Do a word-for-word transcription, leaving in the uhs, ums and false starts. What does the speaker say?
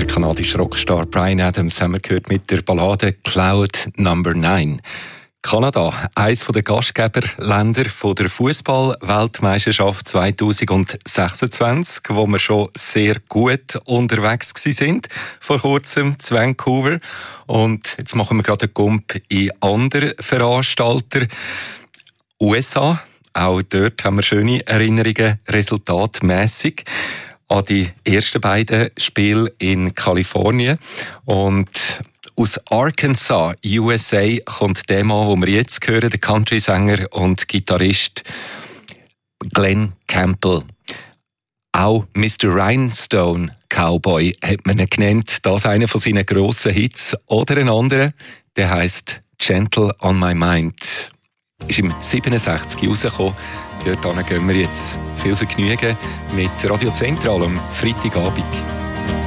Der kanadische Rockstar Bryan Adams haben wir gehört mit der Ballade Cloud Number Nine. Kanada, eines der Gastgeberländer der Fußball-Weltmeisterschaft zwanzig sechsundzwanzig, wo wir schon sehr gut unterwegs sind, vor kurzem zu Vancouver. Und jetzt machen wir gerade einen Gump in andere Veranstalter. U S A, auch dort haben wir schöne Erinnerungen, resultatmässig, an die ersten beiden Spiele in Kalifornien. Und aus Arkansas, U S A, kommt der Mann, den wir jetzt hören, der Country-Sänger und Gitarrist Glenn Campbell. Auch Mister Rhinestone Cowboy hat man ihn genannt. Das ist einer von seinen grossen Hits. Oder ein anderer, der heisst Gentle on My Mind. Ist im siebenundsechzig rausgekommen. Dort gehen wir jetzt. Viel Vergnügen mit Radio Zentral am Freitagabend.